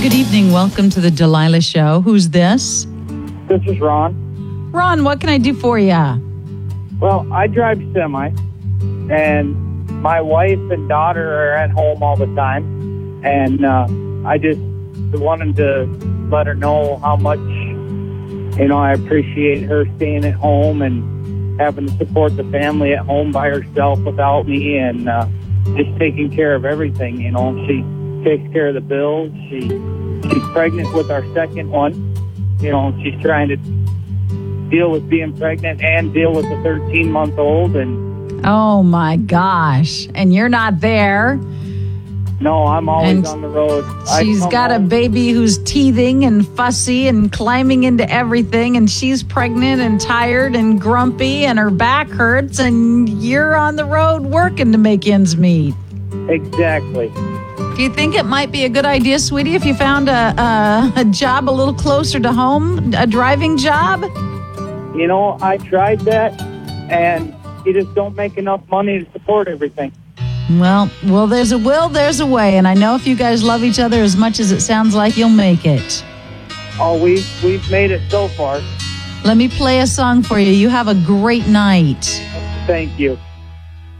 good evening. Welcome to the Delilah Show. Who's this? This is Ron. Ron, what can I do for you? Well, I drive semi, and my wife and daughter are at home all the time, and I just wanted to let her know how much, I appreciate her staying at home and having to support the family at home by herself without me, and just taking care of everything. She takes care of the bills. She's pregnant with our second one. She's trying to deal with being pregnant and deal with a 13-month-old. And oh my gosh! And you're not there. No, I'm always on the road. She's got a baby who's teething and fussy and climbing into everything, and she's pregnant and tired and grumpy, and her back hurts, and you're on the road working to make ends meet. Exactly. Do you think it might be a good idea, sweetie, if you found a job a little closer to home, a driving job? I tried that, and you just don't make enough money to support everything. Well, there's a will, there's a way, and I know if you guys love each other as much as it sounds like, you'll make it. Oh, we've made it so far. Let me play a song for you. You have a great night. Thank you.